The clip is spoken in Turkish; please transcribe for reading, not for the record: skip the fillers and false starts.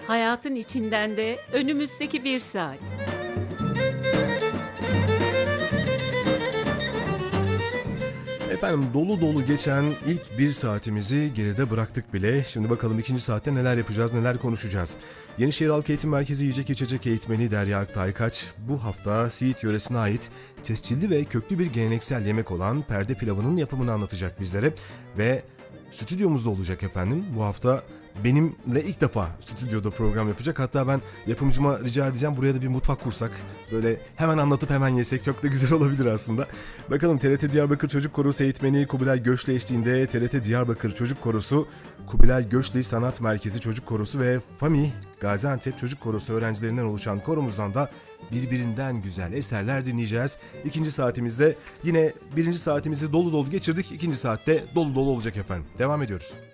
Hayatın içinden de önümüzdeki bir saat. Efendim dolu dolu geçen ilk bir saatimizi geride bıraktık bile. Şimdi bakalım ikinci saatte neler yapacağız, neler konuşacağız. Yenişehir Halk Eğitim Merkezi Yiyecek İçecek Eğitmeni Derya Aktaykaç bu hafta Siirt yöresine ait tescilli ve köklü bir geleneksel yemek olan perde pilavının yapımını anlatacak bizlere. Ve stüdyomuzda olacak efendim. Bu hafta benimle ilk defa stüdyoda program yapacak. Hatta ben yapımcıma rica edeceğim buraya da bir mutfak kursak. Böyle hemen anlatıp hemen yesek çok da güzel olabilir aslında. Bakalım TRT Diyarbakır Çocuk Korosu eğitmeni Kubilay Göçlü eşliğinde TRT Diyarbakır Çocuk Korosu, Kubilay Göçlü Sanat Merkezi Çocuk Korosu ve FAMİ Gaziantep Çocuk Korosu öğrencilerinden oluşan koromuzdan da birbirinden güzel eserler dinleyeceğiz. İkinci saatimizde yine birinci saatimizi dolu dolu geçirdik. İkinci saatte dolu dolu olacak efendim. Devam ediyoruz.